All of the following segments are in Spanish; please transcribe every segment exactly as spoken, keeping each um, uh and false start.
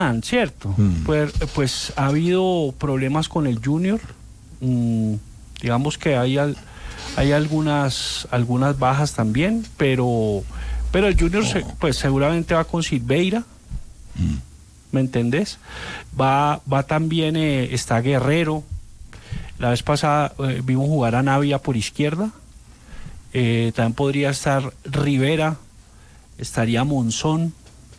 cierto. Mm. Pues, pues ha habido problemas con el Junior. Mm, digamos que hay, al, hay algunas, algunas bajas también, pero, pero el Junior Oh. se, pues seguramente va con Silveira. Mm. ¿Me entendés? Va, va también, eh, está Guerrero. La vez pasada eh, vimos jugar a Navia por izquierda. Eh, también podría estar Rivera. Estaría Monzón.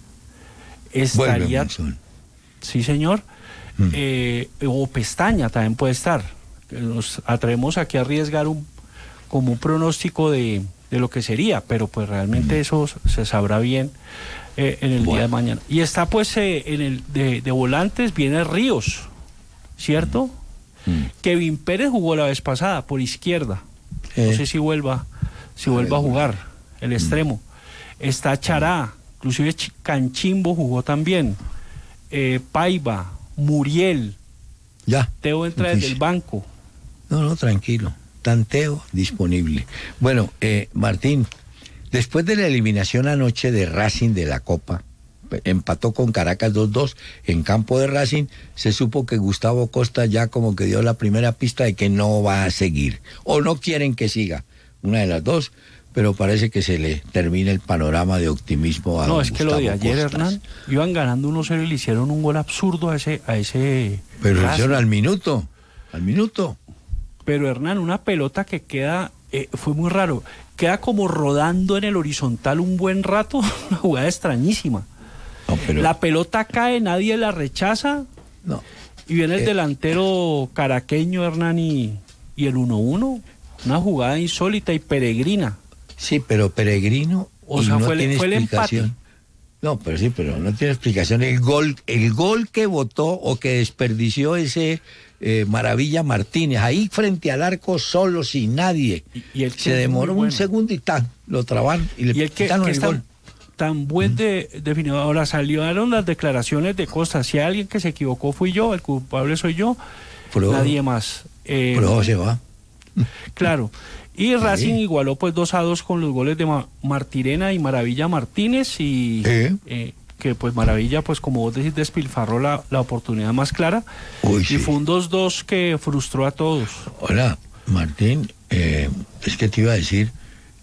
Vuelve Estaría, Monzón. sí señor. Mm. Eh, o Pestaña también puede estar. Nos atrevemos aquí a arriesgar un, como un pronóstico de, de lo que sería, pero pues realmente Mm. eso se sabrá bien eh, en el Bueno. día de mañana. Y está pues eh, en el de, de volantes viene Ríos, ¿cierto? Mm. Kevin Pérez jugó la vez pasada por izquierda. Eh. No sé si vuelva, si A vuelva a ver, jugar el extremo. Está Chará, inclusive Ch- Canchimbo jugó también. Eh, Paiva, Muriel, Ya. Teo entra desde el Difícil. banco. No, no, tranquilo. Tanteo disponible. Bueno, eh, Martín, después de la eliminación anoche de Racing de la Copa, empató con Caracas dos dos en campo de Racing, se supo que Gustavo Costa ya como que dio la primera pista de que no va a seguir, o no quieren que siga, una de las dos, pero parece que se le termina el panorama de optimismo a No, don es que lo de Gustavo ayer, Costas. Hernán, iban ganando uno cero y le hicieron un gol absurdo a ese... A ese Pero lo Racing. hicieron al minuto, al minuto. Pero Hernán, una pelota que queda, eh, fue muy raro, queda como rodando en el horizontal un buen rato, una jugada extrañísima. No, pero, La pelota cae, nadie la rechaza, no. y viene el Eh. delantero caraqueño, Hernán, y, y el uno uno, una jugada insólita y peregrina. Sí, pero Peregrino O y sea, no fue el- tiene fue el explicación. empate. No, pero sí, pero no tiene explicación. El gol, el gol que votó o que desperdició ese eh, Maravilla Martínez, ahí frente al arco solo, sin nadie. Y, y el que Se es demoró muy bueno. un segundo y tan, lo traban y le Y el que, quitaron que el es gol. tan, tan buen de, definido. Ahora salieron las declaraciones de Costa. Si hay alguien que se equivocó fui yo, el culpable soy yo, Pro, nadie más. Eh, Pro se va. Claro. Y Racing Sí. igualó pues dos a dos con los goles de Ma- Martirena y Maravilla Martínez y Sí. eh, que pues Maravilla pues como vos decís despilfarró la, la oportunidad más clara. Uy, Y sí. fue un dos dos que frustró a todos. Hola, Martín, eh, es que te iba a decir,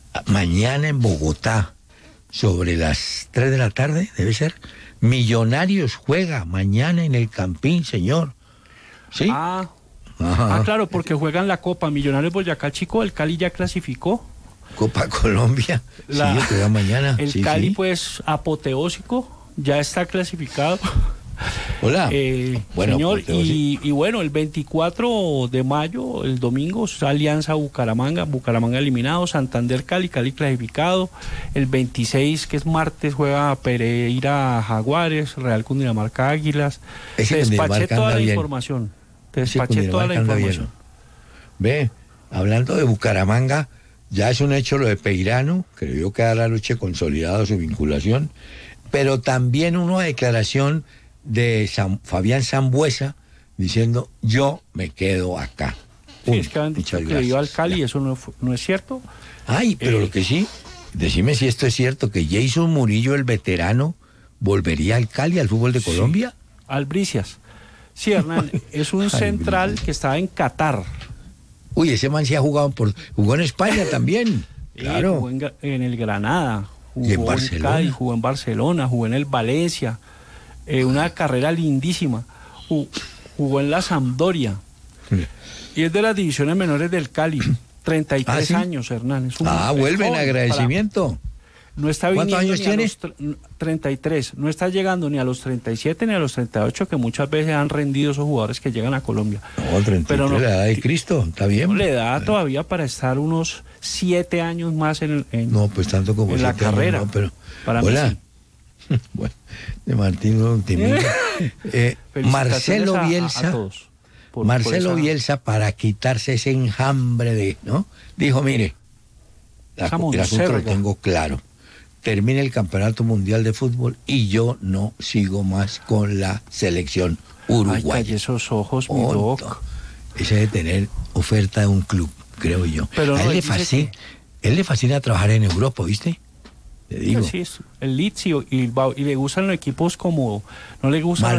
mañana en Bogotá, sobre las tres de la tarde, debe ser, Millonarios juega mañana en el Campín, señor. ¿Sí? Ah, Ajá. ah, claro, porque juegan la Copa Millonarios Boyacá Chico, el Cali ya clasificó. Copa Colombia. La- sí, juega mañana. El Sí, Cali sí. pues apoteósico, ya está clasificado. Hola. Eh, Bueno, señor, pues, y, y bueno, el veinticuatro de mayo, el domingo, Alianza Bucaramanga, Bucaramanga eliminado, Santander Cali, Cali clasificado. El veintiséis, que es martes, juega Pereira Jaguares, Real Cundinamarca Águilas. Ese Te despaché Cundinamarca toda anda la bien. información. Te Ese despaché toda la Cundinamarca anda bien. información. Ve, hablando de Bucaramanga, ya es un hecho lo de Peirano, creyó quedar la noche consolidada su vinculación, pero también una declaración de San- Fabián Sambuesa diciendo, yo me quedo acá. Sí, Punto. es que han dicho Muchas que gracias. iba al Cali, Ya. eso no, fu- no es cierto. Ay, pero Eh, lo que sí, decime si esto es cierto, que Jason Murillo, el veterano, volvería al Cali, al fútbol de Sí. Colombia. Albricias. Sí, Hernán, es un central que estaba en Qatar. Uy, ese man sí ha jugado por, jugó en España también. Eh, Claro. jugó en, Ga- en el Granada, jugó Y en en, Barcelona. Cádiz, jugó en Barcelona, jugó en el Valencia, eh, una carrera lindísima. Ju- Jugó en la Sampdoria y es de las divisiones menores del Cali. treinta y tres ¿Ah, sí? años, Hernán. Es un- Ah, es vuelve en joven agradecimiento. para- no está ¿Cuántos viniendo años ni a tiene? los tre- treinta y tres. No está llegando ni a los treinta y siete ni a los treinta y ocho que muchas veces han rendido esos jugadores que llegan a Colombia. No, treinta y tres, Pero no- la edad de Cristo, está bien. No le da todavía para estar unos siete años más en, en- No, pues tanto como en la siete años, carrera. no, pero, Para mí hola. sí. Bueno, de Martín no optimista. Eh, Felicitaciones Marcelo a- a- Bielsa, a todos por- Marcelo por esa- Bielsa, para quitarse ese enjambre de, ¿no? Dijo, mire, la- Esa el asunto lo monserga. tengo claro. Termina el Campeonato Mundial de Fútbol y yo no sigo más con la selección Ay, uruguaya. calle esos ojos, mi Punto. doc. Ese de tener oferta de un club, creo yo. Pero a no, él le él dice fascina, él le fascina trabajar en Europa, ¿viste? te digo. Sí, es el Leeds y, y, y le gustan los equipos como, no le gustan